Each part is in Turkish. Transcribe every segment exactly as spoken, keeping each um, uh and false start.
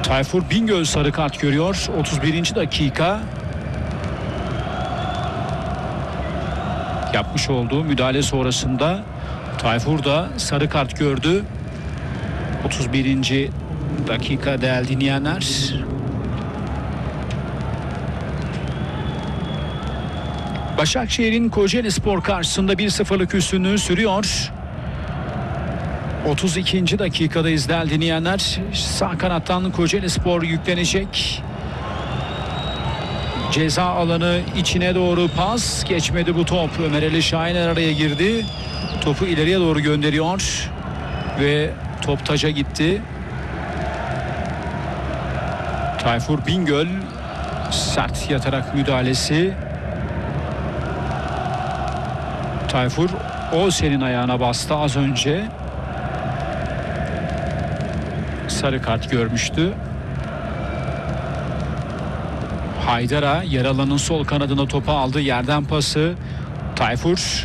Tayfur Bingöl sarı kart görüyor. otuz birinci dakika. Yapmış olduğu müdahale sonrasında Tayfur da sarı kart gördü. otuz birinci dakika değerli dinleyenler. Başakşehir'in Kocaelispor karşısında bir sıfırlık üstünlüğü sürüyor. otuz ikinci dakikadayız değerli dinleyenler. Sağ kanattan Kocaelispor yüklenecek. Ceza alanı içine doğru pas. Geçmedi bu top. Ömer Ali Şahiner araya girdi. Topu ileriye doğru gönderiyor. Ve top taca gitti. Tayfur Bingöl sert yatarak müdahalesi. Tayfur o senin ayağına bastı az önce. Sarı kart görmüştü. Haydar'a yer alanın sol kanadına topu aldı. Yerden pası. Tayfur.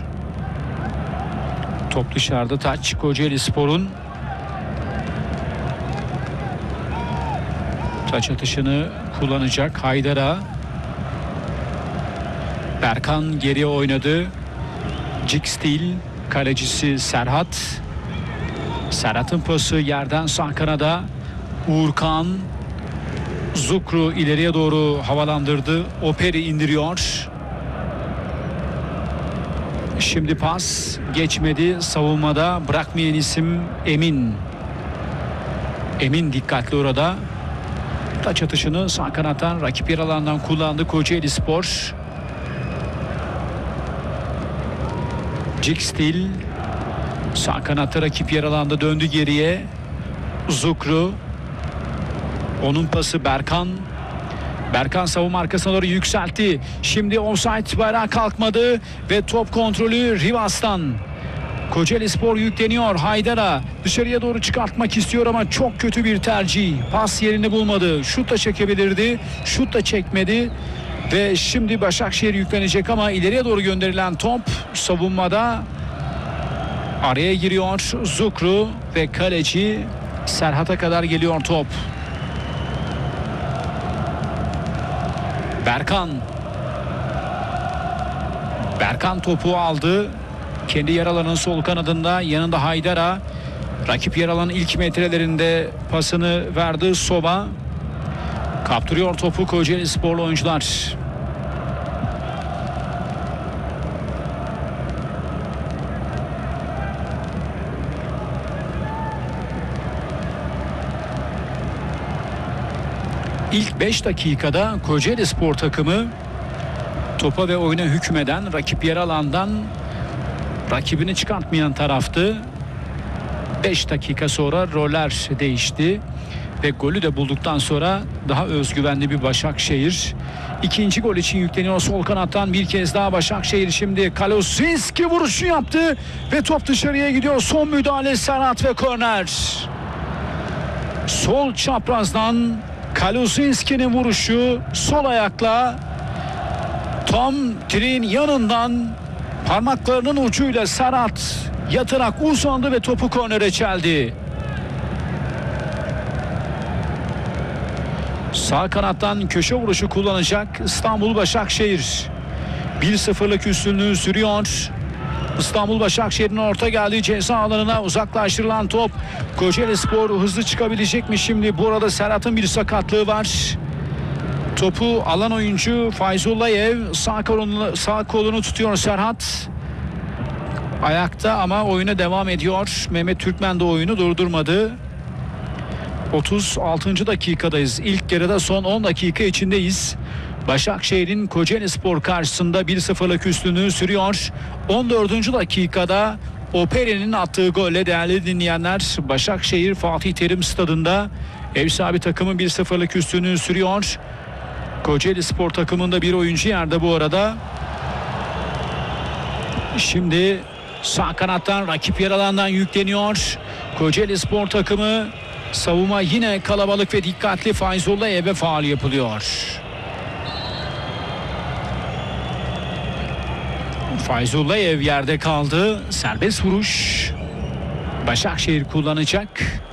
Top dışarıda, taç Kocaelispor'un. Taç atışını kullanacak Haydar'a. Berkan geriye oynadı. Cikstil kalecisi Serhat. Serhat'ın pası yerden sağ kanada. Uğurkan. Zukru ileriye doğru havalandırdı. Operi indiriyor. Şimdi pas geçmedi. Savunmada bırakmayan isim Emin. Emin dikkatli orada. Taç atışını sağ kanattan rakip yer alanından kullandı Kocaelispor. Cikstil sağ kanatta rakip yer alanda döndü geriye. Zukru. Onun pası Berkan. Berkan savunma arkasına doğru yükseltti. Şimdi offside bayrağı kalkmadı ve top kontrolü Rivas'tan. Kocaelispor yükleniyor. Haydar'a dışarıya doğru çıkartmak istiyor ama çok kötü bir tercih. Pas yerini bulmadı. Şut da çekebilirdi. Şut da çekmedi. Ve şimdi Başakşehir yüklenecek ama ileriye doğru gönderilen top savunmada araya giriyor Zukru ve kaleci Serhat'a kadar geliyor top. Berkan. Berkan topu aldı. Kendi yer alanının sol kanadında, yanında Haydar'a. Rakip yer alanın ilk metrelerinde pasını verdi Soba. Kaptırıyor topu Kocaelisporlu oyuncular. İlk beş dakikada Kocaelispor takımı topa ve oyuna hükmeden, rakip yer alandan rakibini çıkartmayan taraftı. beş dakika sonra roller değişti ve golü de bulduktan sonra daha özgüvenli bir Başakşehir. İkinci gol için yükleniyor sol kanattan bir kez daha Başakşehir. Şimdi Kalusinski vuruşu yaptı ve top dışarıya gidiyor. Son müdahale Serhat ve korner. Sol çaprazdan Kalusinski'nin vuruşu sol ayakla tam direğin yanından parmaklarının ucuyla Serhat yatarak uzandı ve topu kornere çeldi. Sağ kanattan köşe vuruşu kullanacak İstanbul Başakşehir. bir sıfırlık üstünlüğü sürüyor. İstanbul Başakşehir'in orta geldiği ceza alanına uzaklaştırılan top. Kocaelispor hızlı çıkabilecek mi şimdi? Bu arada Serhat'ın bir sakatlığı var. Topu alan oyuncu Fayzullayev sağ kolunu, sağ kolunu tutuyor Serhat. Ayakta ama oyuna devam ediyor. Mehmet Türkmen de oyunu durdurmadı. otuz altıncı dakikadayız. İlk yarıda son on dakika içindeyiz. Başakşehir'in Kocaelispor karşısında bir sıfırlık üstünlüğü sürüyor. on dördüncü dakikada Operi'nin attığı golle değerli dinleyenler Başakşehir Fatih Terim Stadında ev sahibi takımın bir sıfırlık üstünlüğü sürüyor. Kocaelispor takımında bir oyuncu yerde bu arada. Şimdi sağ kanattan rakip yer alandan yükleniyor. Kocaelispor takımı savunma yine kalabalık ve dikkatli. Fayzullahev'e faul yapılıyor. Fayzullahev yerde kaldı. Serbest vuruş Başakşehir kullanacak.